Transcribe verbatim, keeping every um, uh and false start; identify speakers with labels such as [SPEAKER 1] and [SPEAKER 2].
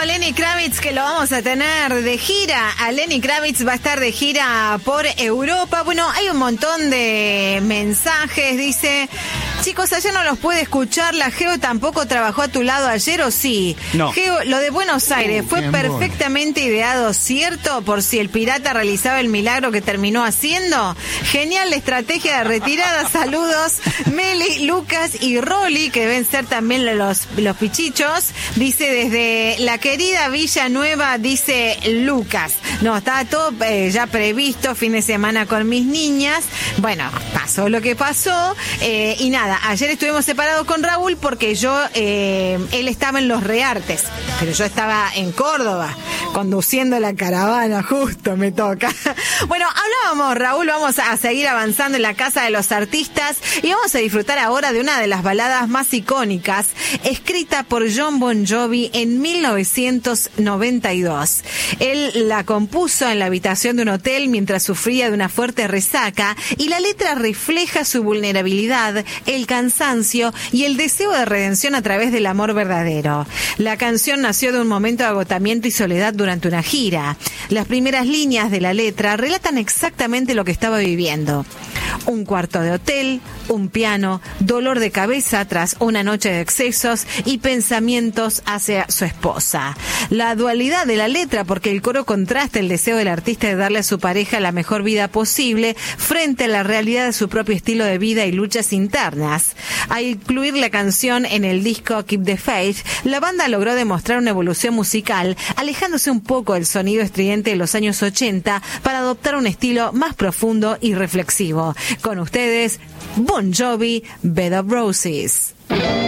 [SPEAKER 1] Lenny Kravitz, que lo vamos a tener de gira. A Lenny Kravitz va a estar de gira por Europa. Bueno, hay un montón de mensajes. Dice, chicos, ayer no los pude escuchar. La Geo tampoco trabajó a tu lado ayer, ¿o sí?
[SPEAKER 2] No.
[SPEAKER 1] Geo, lo de Buenos Aires
[SPEAKER 3] Uh,
[SPEAKER 1] fue
[SPEAKER 3] bien
[SPEAKER 1] perfectamente ideado, ¿cierto? Por si el pirata realizaba el milagro que terminó haciendo. Genial la estrategia de retirada. Saludos, Meli, Lucas y Rolly, que deben ser también los, los pichichos. Dice, desde la querida Villa Nueva, dice Lucas. No, estaba todo eh, ya previsto, fin de semana con mis niñas. Bueno, pasó lo que pasó. Eh, y nada, ayer estuvimos separados con Raúl porque yo, eh, él estaba en Los Reartes, pero yo estaba en Córdoba, conduciendo la caravana, justo me toca. Bueno, hablábamos, Raúl, vamos a seguir avanzando en la Casa de los Artistas y vamos a disfrutar ahora de una de las baladas más icónicas, escrita por Jon Bon Jovi en mil novecientos noventa y dos. Él la compuso en la habitación de un hotel mientras sufría de una fuerte resaca y la letra refleja su vulnerabilidad, el cansancio y el deseo de redención a través del amor verdadero. La canción nació de un momento de agotamiento y soledad durante una gira. Las primeras líneas de la letra relatan exactamente lo que estaba viviendo. Un cuarto de hotel, un piano, dolor de cabeza tras una noche de excesos y pensamientos hacia su esposa. La dualidad de la letra, porque el coro contrasta el deseo del artista de darle a su pareja la mejor vida posible frente a la realidad de su propio estilo de vida y luchas internas. Al incluir la canción en el disco Keep the Faith, la banda logró demostrar una evolución musical, alejándose un poco del sonido estridente de los años ochenta para adoptar un estilo más profundo y reflexivo. Con ustedes, Bon Jovi, Bed of Roses.